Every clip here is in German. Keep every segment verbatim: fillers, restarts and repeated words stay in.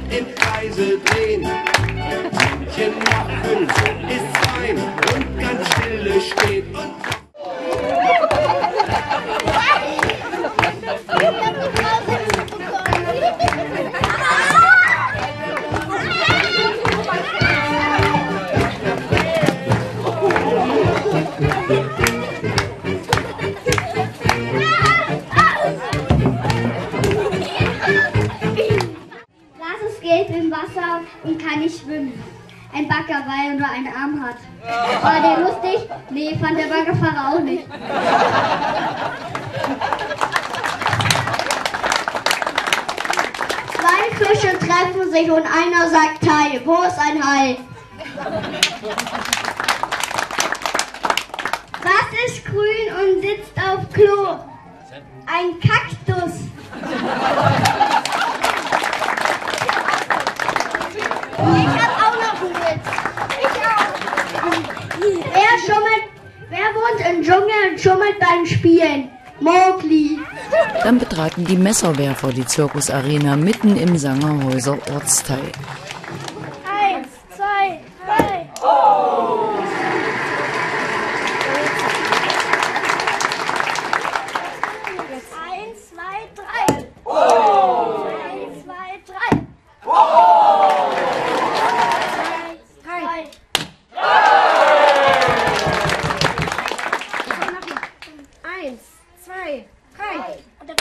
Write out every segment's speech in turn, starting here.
im Kreise drehen. Männchen machen ist fein und ganz stille steht. Geht im Wasser und kann nicht schwimmen. Ein Bagger, weil er nur einen Arm hat. War der lustig? Nee, fand der Baggerfahrer auch nicht. Zwei Fische treffen sich und einer sagt Hai. Wo ist ein Hai? Was ist grün und sitzt auf Klo? Ein Kaktus. Ich hab auch noch einen Witz. Ich auch. Wer schummelt, wer wohnt im Dschungel und schummelt beim Spielen? Mowgli. Dann betraten die Messerwerfer die Zirkusarena mitten im Sangerhäuser Ortsteil. Eins, zwei, drei. Oh! Eins, zwei, drei. Oh! Eins, zwei, drei. Oh! Eins, zwei, drei.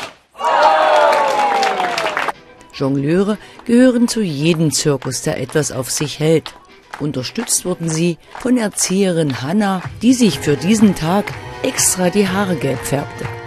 Jongleure gehören zu jedem Zirkus, der etwas auf sich hält. Unterstützt wurden sie von Erzieherin Hanna, die sich für diesen Tag extra die Haare gelb färbte.